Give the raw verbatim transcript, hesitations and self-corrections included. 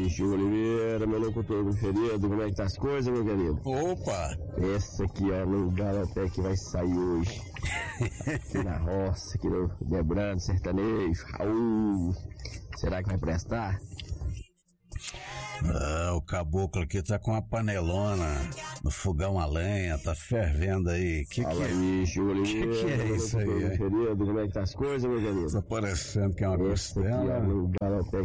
aí, Chico Oliveira, meu locutor preferido, como é que tá as coisas, meu querido? Opa! Esse aqui, ó, no Galopé que vai sair hoje. Aqui na roça, aqui no Debrando, sertanejo, Raul. Será que vai prestar? Ah, o caboclo aqui tá com uma panelona no fogão a lenha, tá fervendo aí. Que Fala que aí, Chico Oliveira, que, que é meu isso aí, locutor hein? preferido, como é que tá as coisas, meu querido? Tá parecendo que é uma Esse aqui, costela. ó, no Galopé